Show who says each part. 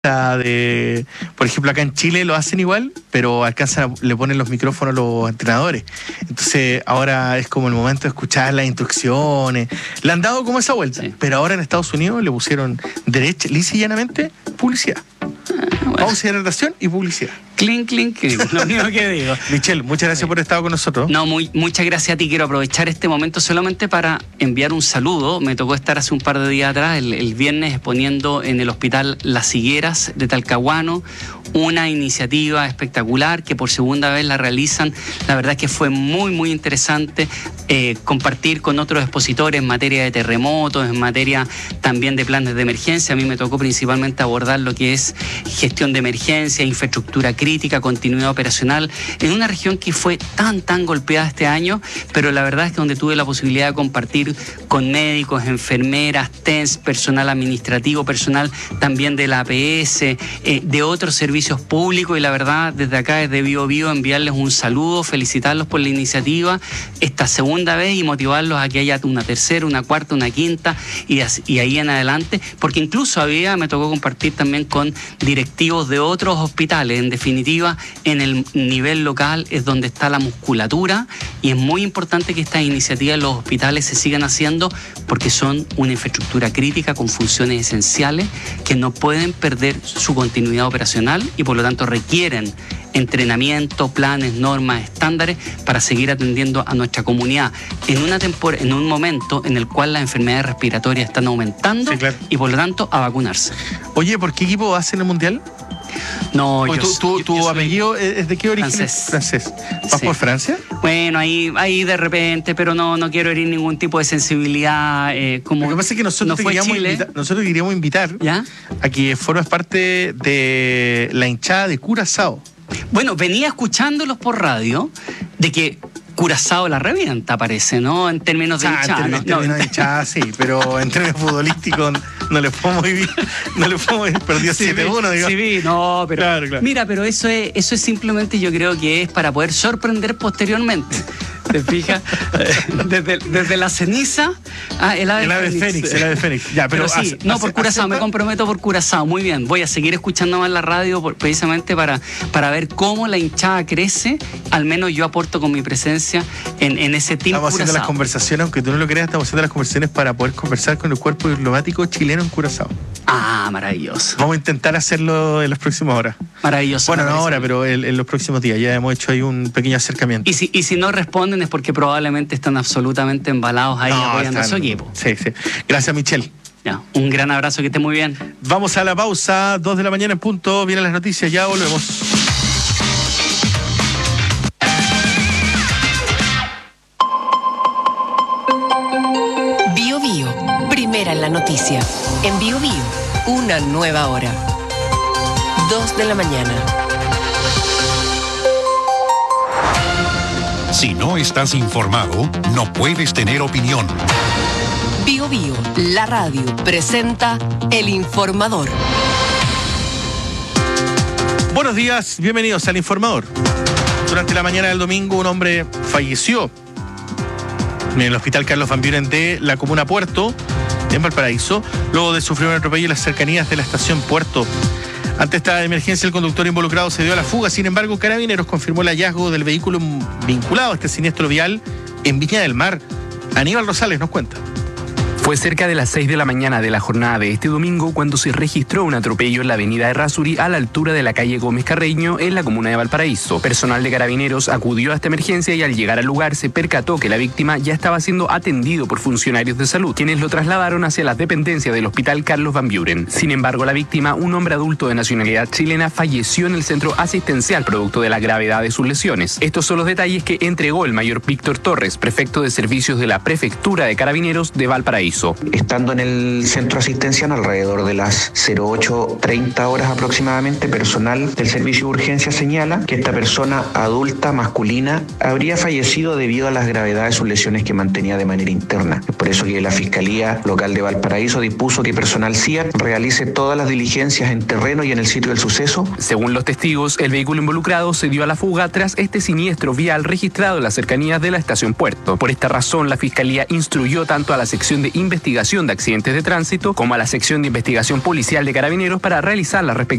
Speaker 1: por ejemplo, acá en Chile lo hacen igual, pero le ponen los micrófonos a los entrenadores. Entonces ahora es como el momento de escuchar las instrucciones. Le han dado como esa vuelta, sí. Pero ahora en Estados Unidos le pusieron derecha, lisa y llanamente, publicidad. Bueno. Pausa de hidratación y publicidad.
Speaker 2: Clink, clink, clink, lo único que digo.
Speaker 1: Michelle, muchas gracias por estar con nosotros.
Speaker 2: No, muchas gracias a ti. Quiero aprovechar este momento solamente para enviar un saludo. Me tocó estar hace un par de días atrás, el viernes, exponiendo en el Hospital Las Higueras de Talcahuano, una iniciativa espectacular que por segunda vez la realizan. La verdad es que fue muy interesante compartir con otros expositores en materia de terremotos, en materia también de planes de emergencia. A mí me tocó principalmente abordar lo que es gestión de emergencia, infraestructura crítica, continuidad operacional, en una región que fue tan golpeada este año, pero la verdad es que donde tuve la posibilidad de compartir con médicos, enfermeras, TENS, personal administrativo, personal también de la APS, de otros servicios públicos, y la verdad, desde acá, desde Bio Bio, enviarles un saludo, felicitarlos por la iniciativa, esta segunda vez, y motivarlos a que haya una tercera, una cuarta, una quinta, y ahí en adelante, porque incluso me tocó compartir también con directivos de otros hospitales. En definitiva, en el nivel local es donde está la musculatura, y es muy importante que estas iniciativas en los hospitales se sigan haciendo, porque son una infraestructura crítica con funciones esenciales que no pueden perder su continuidad operacional, y por lo tanto requieren entrenamiento, planes, normas, estándares para seguir atendiendo a nuestra comunidad en un momento en el cual las enfermedades respiratorias están aumentando, sí, claro. Y por lo tanto a vacunarse.
Speaker 1: Oye, ¿por qué equipo vas en el Mundial?
Speaker 2: No,
Speaker 1: ¿Tu apellido es de qué origen? Francés. ¿Vas
Speaker 2: sí.
Speaker 1: por Francia?
Speaker 2: Bueno, ahí de repente, pero no quiero herir ningún tipo de sensibilidad. Como
Speaker 1: lo que pasa es que nosotros queríamos invitar
Speaker 2: ¿ya?
Speaker 1: A que formas parte de la hinchada de Curazao.
Speaker 2: Bueno, venía escuchándolos por radio de que Curazao la revienta, parece, ¿no? En términos de hinchada.
Speaker 1: En términos de hinchada, sí, pero en términos futbolísticos no le podemos vivir. No le podemos ir perdido 7-1, digamos.
Speaker 2: Sí, no, pero
Speaker 1: claro.
Speaker 2: Mira, pero eso es simplemente, yo creo que es para poder sorprender posteriormente. ¿Te fijas? Desde la ceniza el ave fénix. Ya, pero sí, por Curazao, me comprometo por Curazao. Muy bien, voy a seguir escuchando más la radio precisamente para ver cómo la hinchada crece. Al menos yo aporto con mi presencia en ese team.
Speaker 1: Estamos haciendo las conversaciones, aunque tú no lo creas, estamos haciendo las conversaciones para poder conversar con el cuerpo diplomático chileno en Curazao.
Speaker 2: Ah, maravilloso.
Speaker 1: Vamos a intentar hacerlo en las próximas horas.
Speaker 2: Maravilloso.
Speaker 1: Bueno, no ahora, pero en los próximos días. Ya hemos hecho ahí un pequeño acercamiento.
Speaker 2: Y si no responden es porque probablemente están absolutamente embalados ahí apoyando a su equipo.
Speaker 1: Sí. Gracias, Michelle.
Speaker 2: Ya, un gran abrazo, que esté muy bien.
Speaker 1: Vamos a la pausa, 2 de la mañana en punto. Vienen las noticias, ya volvemos.
Speaker 3: Bio Bio, primera en la noticia. En Bio Bio, una nueva hora. 2 de la mañana.
Speaker 4: Si no estás informado, no puedes tener opinión.
Speaker 3: Bio Bio, la radio, presenta El Informador.
Speaker 1: Buenos días, bienvenidos al Informador. Durante la mañana del domingo, un hombre falleció en el Hospital Carlos Van Buren de la comuna Puerto, en Valparaíso, luego de sufrir un atropello en las cercanías de la estación Puerto. Ante esta emergencia, el conductor involucrado se dio a la fuga. Sin embargo, Carabineros confirmó el hallazgo del vehículo vinculado a este siniestro vial en Viña del Mar. Aníbal Rosales nos cuenta.
Speaker 5: Fue cerca de las 6 de la mañana de la jornada de este domingo cuando se registró un atropello en la avenida Errázuri a la altura de la calle Gómez Carreño en la comuna de Valparaíso. Personal de Carabineros acudió a esta emergencia y al llegar al lugar se percató que la víctima ya estaba siendo atendido por funcionarios de salud, quienes lo trasladaron hacia las dependencias del Hospital Carlos Van Buren. Sin embargo, la víctima, un hombre adulto de nacionalidad chilena, falleció en el centro asistencial producto de la gravedad de sus lesiones. Estos son los detalles que entregó el mayor Víctor Torres, prefecto de servicios de la Prefectura de Carabineros de Valparaíso.
Speaker 6: Estando en el centro asistencial alrededor de las 08:30 horas aproximadamente, personal del servicio de urgencia señala que esta persona adulta masculina habría fallecido debido a las gravedades de sus lesiones que mantenía de manera interna. Es por eso que la Fiscalía Local de Valparaíso dispuso que personal CIAT realice todas las diligencias en terreno y en el sitio del suceso.
Speaker 5: Según los testigos, el vehículo involucrado se dio a la fuga tras este siniestro vial registrado en las cercanías de la estación Puerto. Por esta razón, la Fiscalía instruyó tanto a la sección de Investigación de Accidentes de Tránsito como a la Sección de Investigación Policial de Carabineros para realizar las respectivas